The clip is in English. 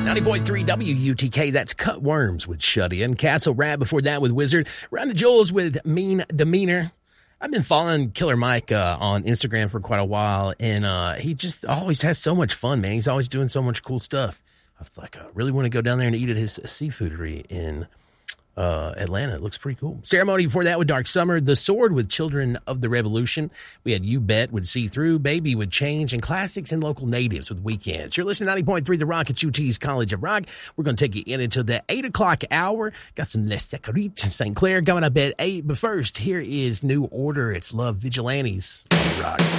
90.3 WUTK, that's Cut Worms with Shut In. Castle Rat before that with Wizard. Round of Jules with Mean Demeanor. I've been following Killer Mike on Instagram for quite a while, and he just always has so much fun, man. He's always doing so much cool stuff. I really want to go down there and eat at his seafoodry in Atlanta. It looks pretty cool. Ceremony before that with Dark Summer. The Sword with Children of the Revolution. We had You Bet with See Through, Baby with Change, and Classics and Local Natives with Weekends. You're listening to 90.3 The Rock at UT's College of Rock. We're going to take you in until the 8 o'clock hour. Got some Les Secrets and St. Clair coming up at 8. But first, here is New Order. It's Love Vigilantes. Rock.